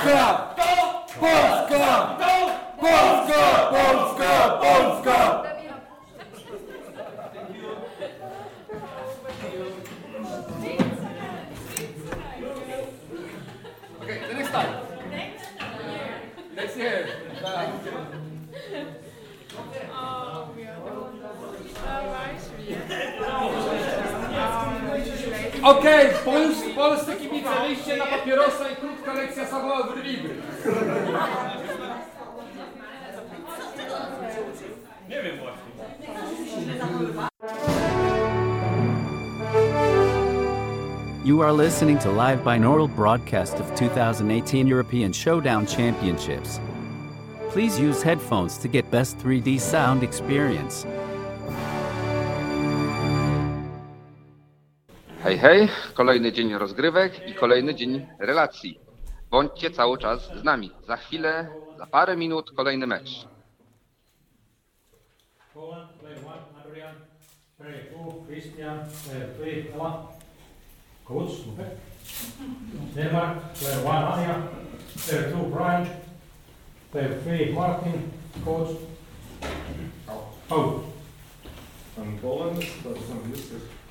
Polska! Polska! Polska! Polska! Polska! Okay, the next time. Next year. Okej, polscy kibice, wyjście na papierosa i krótka lekcja savoir-vivre. Nie wiem właśnie. You are listening to live binaural broadcast of 2018 European Showdown Championships. Please use headphones to get best 3D sound experience. Hej, hej, kolejny dzień rozgrywek i kolejny dzień relacji. Bądźcie cały czas z nami. Za chwilę, za parę minut kolejny mecz. Poland, player 1, Adrian, player 2, Christian, player 3, Ella. Coach, okay. Denmark, player 1, Anja, player 2, Brian, player 3, Martin, coach. Out. And Poland, that's on this.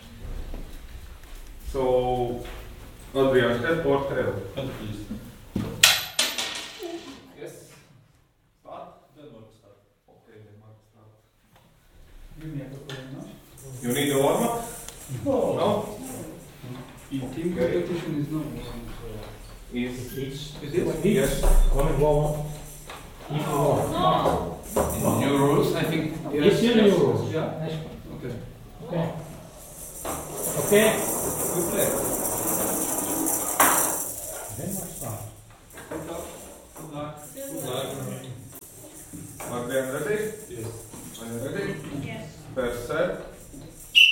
So, Adrian, head or tail? Head, please. Yes. Start? Denmark start. Okay, Denmark start. You need a warm-up? No? Team competition is not. Is It's yes. One warm-up. Each warm-up. New rules, I think. It's your new rules. Yeah. Okay. Okay. Okay. Good play. Denmark start. Good luck. Good luck. Adrian, ready?